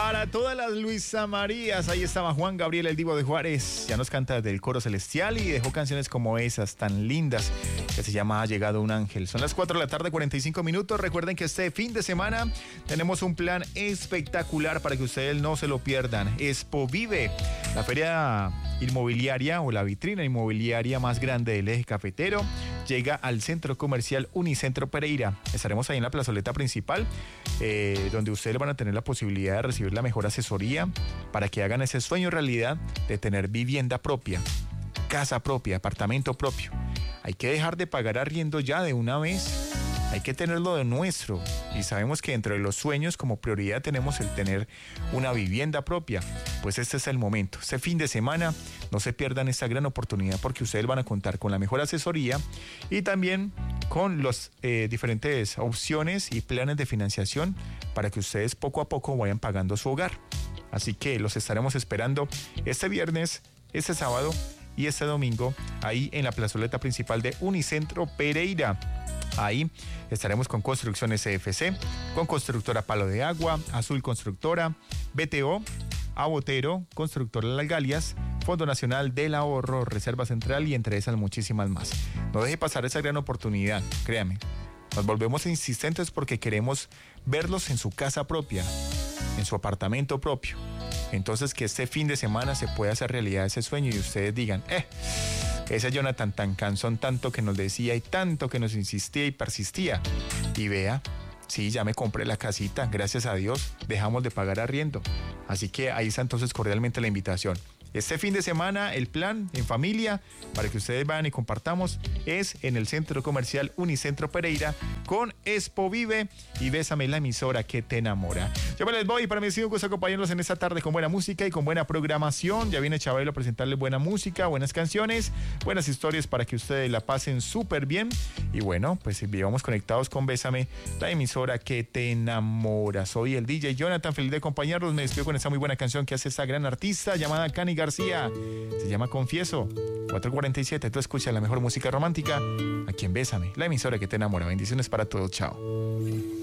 Para todas las Luisa Marías, ahí estaba Juan Gabriel, el Divo de Juárez. Ya nos canta desde el coro celestial y dejó canciones como esas tan lindas que se llama Ha llegado un ángel. Son las 4 de la tarde, 45 minutos. Recuerden que este fin de semana tenemos un plan espectacular para que ustedes no se lo pierdan. Expo Vive, la feria inmobiliaria o la vitrina inmobiliaria más grande del eje cafetero, llega al centro comercial Unicentro Pereira. Estaremos ahí en la plazoleta principal, donde ustedes van a tener la posibilidad de recibir la mejor asesoría para que hagan ese sueño realidad de tener vivienda propia, casa propia, apartamento propio. Hay que dejar de pagar arriendo ya de una vez. Hay que tenerlo de nuestro. Y sabemos que dentro de los sueños como prioridad tenemos el tener una vivienda propia. Pues este es el momento. Este fin de semana no se pierdan esta gran oportunidad porque ustedes van a contar con la mejor asesoría y también con las diferentes opciones y planes de financiación para que ustedes poco a poco vayan pagando su hogar. Así que los estaremos esperando este viernes, este sábado y este domingo ahí en la plazoleta principal de Unicentro Pereira. Ahí estaremos con Construcciones CFC, con Constructora Palo de Agua, Azul Constructora, BTO, Abotero, Constructora Las Galias, Fondo Nacional del Ahorro, Reserva Central y entre esas muchísimas más. No deje pasar esa gran oportunidad, créame. Nos volvemos insistentes porque queremos verlos en su casa propia, en su apartamento propio. Entonces que este fin de semana se pueda hacer realidad ese sueño y ustedes digan, ese Jonathan tan cansón, tanto que nos decía y tanto que nos insistía y persistía. Y vea, sí, ya me compré la casita, gracias a Dios, dejamos de pagar arriendo. Así que ahí está entonces cordialmente la invitación. Este fin de semana el plan en familia para que ustedes vayan y compartamos es en el centro comercial Unicentro Pereira con Expo Vive y Bésame, la emisora que te enamora. Yo me les voy, para mí ha sido un gusto acompañarlos en esta tarde con buena música y con buena programación. Ya viene Chabelo a presentarles buena música, buenas canciones, buenas historias para que ustedes la pasen súper bien. Y bueno, pues vivamos conectados con Bésame, la emisora que te enamora. Soy el DJ Jonathan, feliz de acompañarlos. Me despido con esta muy buena canción que hace esta gran artista llamada Cani García. Se llama Confieso. 4:47. Tú escuchas la mejor música romántica aquí en Bésame, la emisora que te enamora. Bendiciones para todos. Chao.